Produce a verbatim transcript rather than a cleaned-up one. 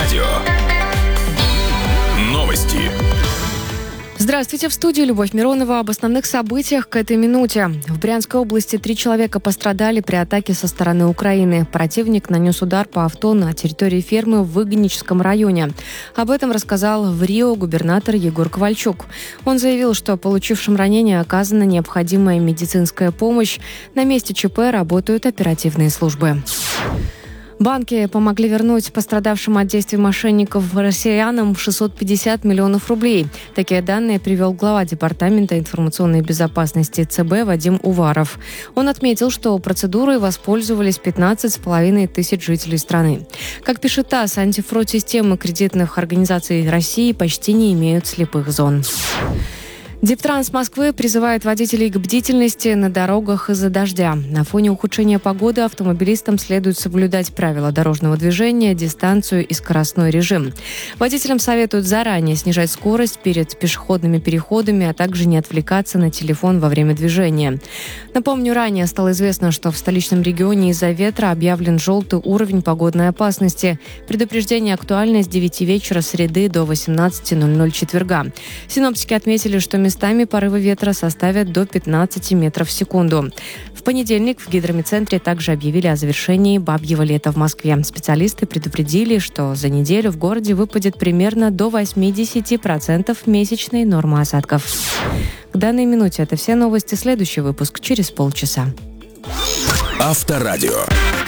Авторадио. Новости. Здравствуйте, в студии Любовь Миронова. Об основных событиях к этой минуте. В Брянской области три человека пострадали при атаке со стороны Украины. Противник нанес удар по авто на территории фермы в Выгоническом районе. Об этом рассказал в Рио губернатор Егор Ковальчук. Он заявил, что получившим ранения оказана необходимая медицинская помощь. На месте ЧП работают оперативные службы. Банки помогли вернуть пострадавшим от действий мошенников россиянам шестьсот пятьдесят миллионов рублей. Такие данные привел глава Департамента информационной безопасности ЦБ Вадим Уваров. Он отметил, что процедурой воспользовались пятнадцать с половиной тысяч жителей страны. Как пишет ТАСС, антифрод-системы кредитных организаций России почти не имеют слепых зон. Дептранс Москвы призывает водителей к бдительности на дорогах из-за дождя. На фоне ухудшения погоды автомобилистам следует соблюдать правила дорожного движения, дистанцию и скоростной режим. Водителям советуют заранее снижать скорость перед пешеходными переходами, а также не отвлекаться на телефон во время движения. Напомню, ранее стало известно, что в столичном регионе из-за ветра объявлен желтый уровень погодной опасности. Предупреждение актуально с девяти вечера среды до восемнадцати ноль-ноль четверга. Синоптики отметили, что местами порывы ветра составят до пятнадцати метров в секунду. В понедельник в гидромедцентре также объявили о завершении бабьего лета в Москве. Специалисты предупредили, что за неделю в городе выпадет примерно до восьмидесяти процентов месячной нормы осадков. К данной минуте это все новости. Следующий выпуск через полчаса. Авторадио.